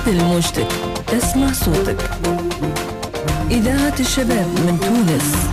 مثل موجتك، اسمع صوتك. إذاعة الشباب من تونس.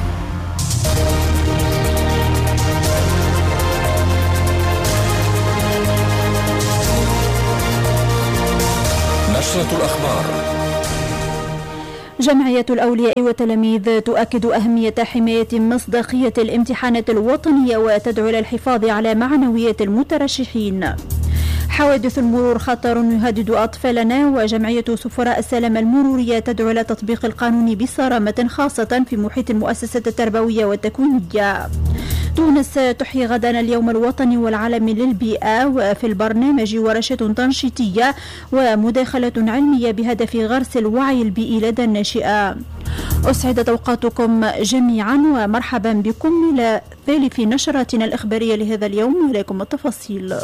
نشرة الأخبار. جمعية الأولياء والتلاميذ تؤكد أهمية حماية مصداقية الامتحانات الوطنية وتدعو إلى الحفاظ على معنويات المترشحين. حوادث المرور خطر يهدد أطفالنا، وجمعية سفراء السلامة المرورية تدعو إلى تطبيق القانون بصرامة خاصة في محيط المؤسسات التربوية والتكوينية. تونس تحيي غدا اليوم الوطني والعالمي للبيئة، وفي البرنامج ورشة تنشيطية ومداخلة علمية بهدف غرس الوعي البيئي لدى الناشئة. أسعدت أوقاتكم جميعا ومرحبا بكم إلى ثالث نشراتنا الإخبارية لهذا اليوم، وإليكم التفاصيل.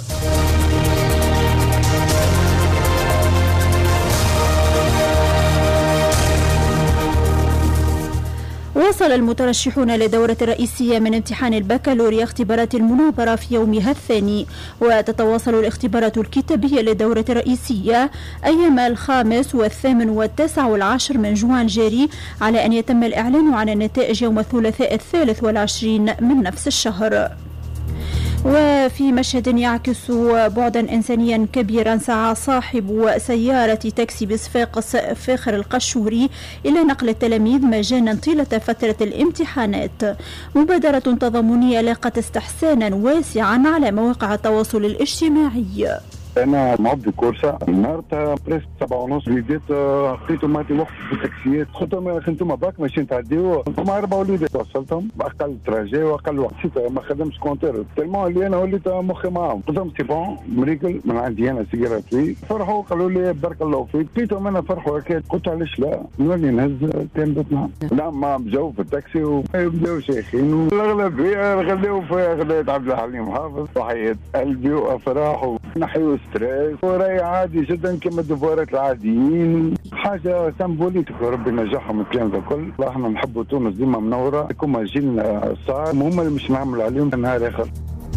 وصل المترشحون للدورة الرئيسية من امتحان البكالوريا اختبارات المناظرة في يومها الثاني، وتتواصل الاختبارات الكتابية للدورة الرئيسية أيام 5 و8 و9 و10 من جوان جاري، على أن يتم الإعلان عن النتائج يوم الثلاثاء 23 من نفس الشهر. وفي مشهد يعكس بعدا إنسانيا كبيرا، سعى صاحب سيارة تاكسي بصفاقس فاخر القشوري إلى نقل التلاميذ مجانا طيلة فترة الامتحانات. مبادرة تضامنية لاقت استحسانا واسعا على مواقع التواصل الاجتماعي. أنا معبد كورسة نهارتها بريس 7:30 وليدات لقيتو ماتي وقت في التاكسيات، قلت لهم يا أخي أنتم باك ماشيين تعديو، هما 4 وليدات وصلتهم بأقل تراجي وأقل وقت، ما خدمش كونتير تلمون اللي أنا وليت مخي معاهم، قلت لهم سي بون مريكل من عندي أنا سيجارة لي، فرحوا قالوا لي بارك الله فيك، لقيتهم أنا فرحوا هكا، قلت علاش لا نولي نهز تلامذتنا، لا ما بجاو في التاكسي وبداو شيخين، والأغلبية غلاو فيها غلاية عبد الحليم حافظ، صحيت قلبي وأفراح ونحيو ستريس وراي عادي جدا كما الدفوارات العاديين، حاجه سمبوليك. ربي نجاحهم الكلام ذا كل. احنا نحبوا تونس ديما منوره، كما جيلنا صار هما اللي مش نعمل عليهم نهار اخر.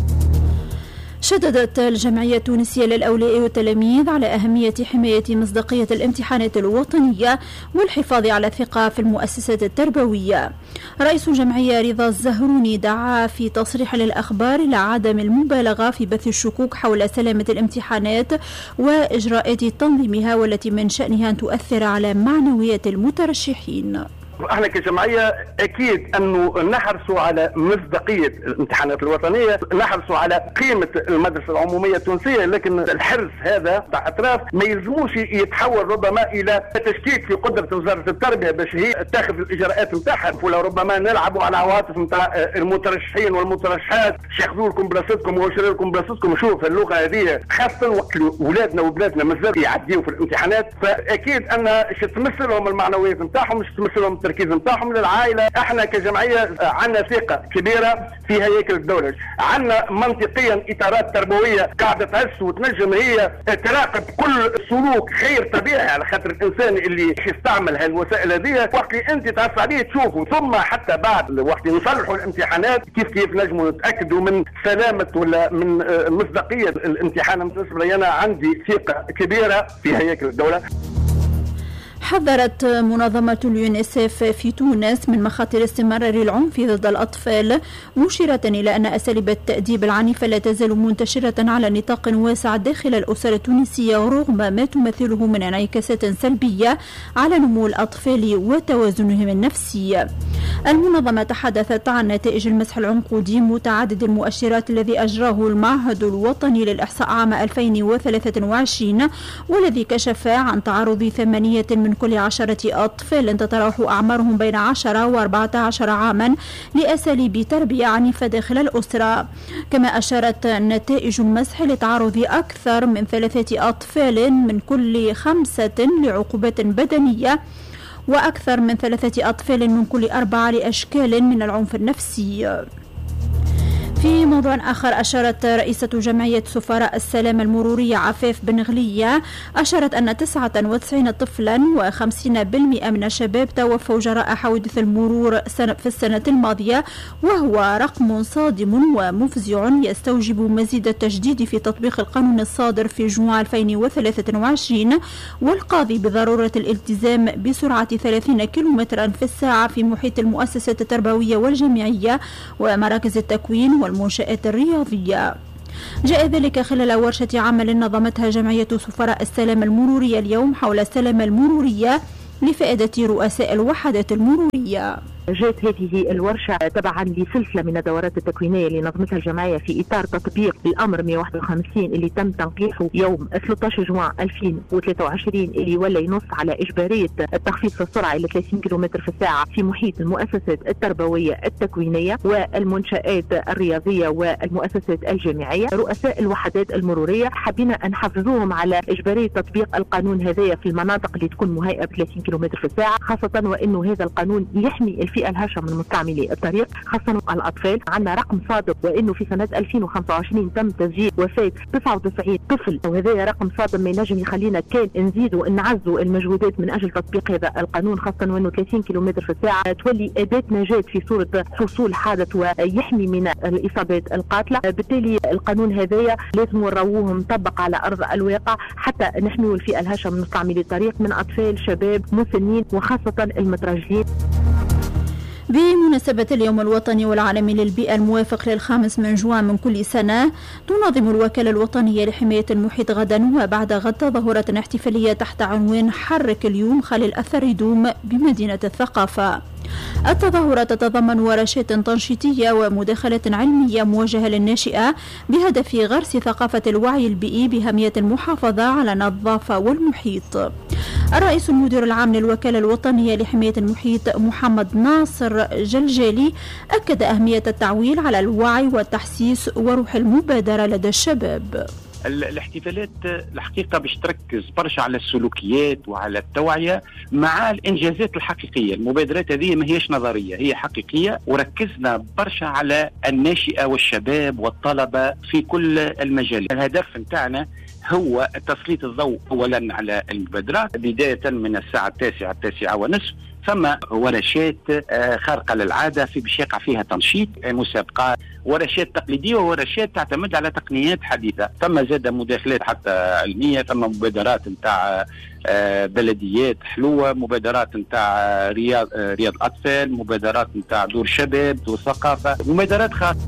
شددت الجمعية التونسية للأولياء والتلاميذ على أهمية حماية مصداقية الامتحانات الوطنية والحفاظ على الثقة في المؤسسات التربوية. رئيس الجمعية رضا الزهروني دعا في تصريح للأخبار إلى عدم المبالغة في بث الشكوك حول سلامة الامتحانات وإجراءات تنظيمها، والتي من شأنها أن تؤثر على معنويات المترشحين. احنا كجمعيه اكيد انه نحرصوا على مصداقيه الامتحانات الوطنيه، نحرصوا على قيمه المدرسه العموميه التونسيه، لكن الحرص هذا تاع اطراف ما يلزموش يتحول ربما الى تشكيك في قدره وزاره التربيه باش هي تاخذ الاجراءات نتاعها، ولا ربما نلعبوا على عواطف نتاع المترشحين والمترشحات، ياخذوا لكم بلاصتكم ويشروا لكم بلاصتكم. شوف اللغه هذه خاصه وقت اولادنا وبناتنا مازال يعديوا في الامتحانات، فاكيد ان تمثل لهم المعنويات نتاعهم، مش تمثل لهم التركيز نتاعهم للعائله. احنا كجمعيه عندنا ثقه كبيره في هياكل الدوله، عندنا منطقيا اطارات تربويه قاعده تهز وتنجم هي تراقب كل سلوك غير طبيعي، على خاطر الانسان اللي يستعمل هالوسائل هذه وقت اللي انت تعرف عليه تشوفه، ثم حتى بعد وقت نصلحوا الامتحانات كيف نجموا نتاكدوا من سلامه ولا من مصداقيه الامتحان. بالنسبه لي انا عندي ثقه كبيره في هياكل الدوله. حذرت منظمة اليونيسف في تونس من مخاطر استمرار العنف ضد الأطفال، مشيرة إلى أن أساليب التأديب العنيفة لا تزال منتشرة على نطاق واسع داخل الأسر التونسية، رغم ما تمثله من انعكاسات سلبية على نمو الأطفال وتوازنهم النفسي. المنظمة تحدثت عن نتائج المسح العنقودي متعدد المؤشرات الذي أجراه المعهد الوطني للإحصاء عام 2023، والذي كشف عن تعرض 8 من كل 10 أطفال تتراوح أعمارهم بين 10 و14 عاما لأساليب تربية عنيفة داخل الأسرة. كما أشارت نتائج المسح لتعرض أكثر من 3 أطفال من كل 5 لعقوبات بدنية، وأكثر من 3 أطفال من كل 4 لأشكال من العنف النفسي. في موضوع آخر، أشارت رئيسة جمعية سفراء السلامة المرورية عفاف بن غلية أن 99 طفلا و50% من الشباب توفوا جراء حوادث المرور في السنة الماضية، وهو رقم صادم ومفزع يستوجب مزيد التجديد في تطبيق القانون الصادر في جوان 2023 والقاضي بضرورة الالتزام بسرعة 30 كيلومترا في الساعة في محيط المؤسسات التربوية والجامعية ومراكز التكوين والمنشآت الرياضية. جاء ذلك خلال ورشة عمل نظمتها جمعية سفراء السلامة المرورية اليوم حول السلامة المرورية لفائدة رؤساء الوحدات المرورية. جاءت هذه الورشة تبعا لسلسلة من الدورات التكوينية اللي نظمتها الجمعية في إطار تطبيق الأمر 151 اللي تم تنقيحه يوم 13 جوان 2023 اللي ولا ينص على إجبارية التخفيض في السرعة إلى 30 كيلومتر في الساعة في محيط المؤسسات التربوية التكوينية والمنشآت الرياضية والمؤسسات الجامعية. رؤساء الوحدات المرورية حبينا أن نحفزوهم على إجبارية تطبيق القانون هذايا في المناطق اللي تكون مهيئة ب 30 كيلومتر في الساعة، خاصة وأنه هذا القانون يحمي الفئة الهشة من مستعملي الطريق خاصة الأطفال. عندنا رقم صادق وأنه في سنة 2025 تم تسجيل وفاة 99 طفل، وهذا رقم صادق ما ينجم يخلينا كان نزيدوا نعزوا المجهودات من أجل تطبيق هذا القانون، خاصة وأنه 30 كيلومتر في الساعة تولي أداة نجاة في صورة حصول حادث ويحمي من الإصابات القاتلة. بالتالي القانون هذايا لازم نرووه مطبق على أرض الواقع حتى نحميوا الفئة الهشة من مستعملي الطريق من أطفال شباب مسنين وخاصة المترجلين. بمناسبة اليوم الوطني والعالمي للبيئة الموافق لل5 من جوان من كل سنة، تنظم الوكالة الوطنية لحماية المحيط غدا وبعد غد تظاهرة احتفالية تحت عنوان حرك اليوم خلي الأثر يدوم بمدينة الثقافة. التظاهرة تتضمن ورشات تنشيطية ومداخلات علمية موجهة للناشئة بهدف غرس ثقافة الوعي البيئي بأهمية المحافظة على النظافة والمحيط. الرئيس المدير العام للوكالة الوطنية لحماية المحيط محمد ناصر جلجالي أكد أهمية التعويل على الوعي والتحسيس وروح المبادرة لدى الشباب. الاحتفالات الحقيقة باش تركز برشا على السلوكيات وعلى التوعية مع الإنجازات الحقيقية. المبادرات هذه ما هيش نظرية، هي حقيقية، وركزنا برشا على الناشئة والشباب والطلبة في كل المجال. الهدف متاعنا هو تسليط الضوء أولا على المبادرات بداية من الساعة 9:09:30 ثم ورشات خارقة للعادة في باش يقع فيها تنشيط، مسابقات، ورشات تقليدية وورشات تعتمد على تقنيات حديثة. ثم زاد مداخلات حتى علمية، ثم مبادرات نتاع بلديات حلوة، مبادرات نتاع رياض الأطفال، مبادرات نتاع دور شباب، دور ثقافة، مبادرات خاصة.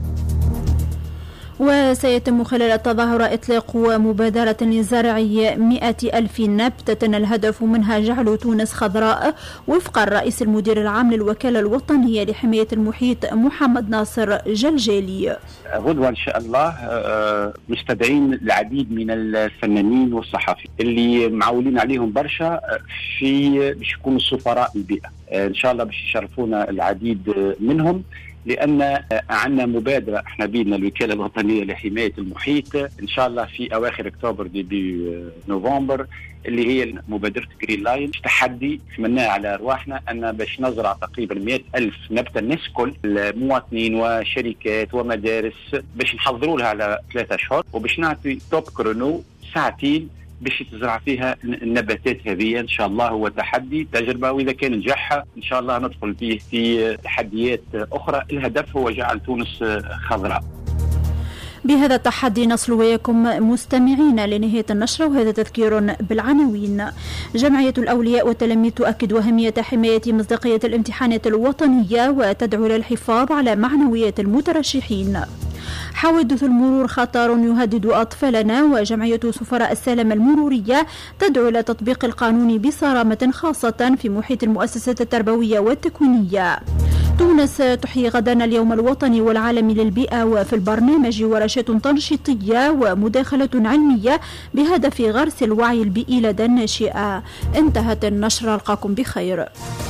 وسيتم خلال التظاهرة إطلاق مبادرة لزرع 100,000 نبتة الهدف منها جعل تونس خضراء وفق الرئيس المدير العام للوكالة الوطنية لحماية المحيط محمد ناصر جلجالي. غدوة إن شاء الله مستدعين العديد من الفنانين والصحفيين اللي معولين عليهم برشا في باش يكونوا سفراء البيئة. إن شاء الله باش يشرفونا العديد منهم، لأن عندنا مبادرة احنا بينا الوكالة الوطنية لحماية المحيط إن شاء الله في أواخر أكتوبر ديبي نوفمبر، اللي هي مبادرة جرين لاين. تحدي تمناه على أرواحنا أن باش نزرع تقريبا 100,000 نبتة، الناس كل المواطنين وشركات ومدارس باش نحضروا لها على 3 أشهر، وباش نعطي توب كرونو ساعتين باش تزرع فيها النباتات هذه. ان شاء الله هو تحدي تجربه، واذا كان نجحها ان شاء الله ندخل فيه في تحديات اخرى. الهدف هو جعل تونس خضراء. بهذا التحدي نصل وياكم مستمعين لنهاية النشرة، وهذا تذكير بالعناوين. جمعية الأولياء والتلاميذ تؤكد أهمية حماية مصداقية الامتحانات الوطنية وتدعو للحفاظ على معنويات المترشحين. حوادث المرور خطر يهدد أطفالنا، وجمعية سفراء السلامة المرورية تدعو إلى تطبيق القانون بصرامة خاصة في محيط المؤسسات التربوية والتكوينية. تونس تحيي غدا اليوم الوطني والعالمي للبيئة، وفي البرنامج ورشات تنشيطية ومداخلة علمية بهدف غرس الوعي البيئي لدى الناشئة. انتهت النشرة، ألقاكم بخير.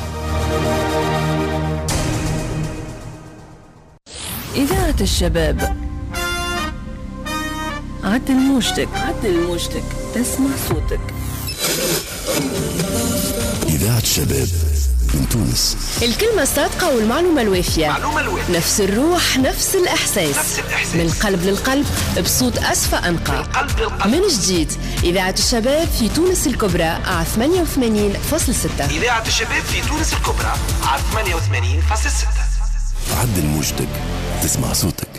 إذاعة الشباب، عدل موجتك، تسمع صوتك. إذاعة الشباب من تونس. الكلمة الصادقة والمعلومة الوافية. نفس الروح، نفس الإحساس. من القلب للقلب، بصوت أصفى أنقى. من جديد إذاعة الشباب في تونس الكبرى على 88.6. إذاعة الشباب في تونس الكبرى على 88.6. عدل موجتك، تسمع صوتك.